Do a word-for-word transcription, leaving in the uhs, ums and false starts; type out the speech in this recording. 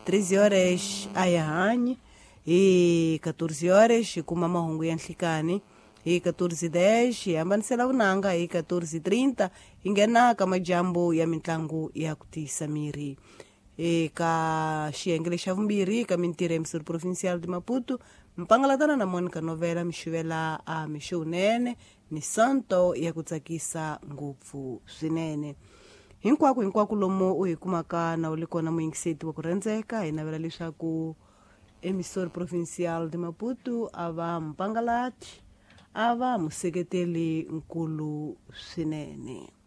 treze horas ayahanyi, e quatorze horas kuma mahungu ya nhlikani, e quatorze e dez yambanisela vunanga, e quatorze e trinta ingenaka majambo ya mitlangu ya kutisa miri. E ka xiyengele xa vumbirhi ka mintirho ya emissora provincial de Maputo mpangalatana na Monica Novela mixuvela a mixo unene ni santo ya ku tsakisa ngopfu swinene. Hinkwako hinkwako lomu u hi kumaka na u le kona muyingiseti wa ku rhandzeka, hi navela leswaku emissora provincial de Maputo a va mpangalati, a va museketeli nkulu swinene.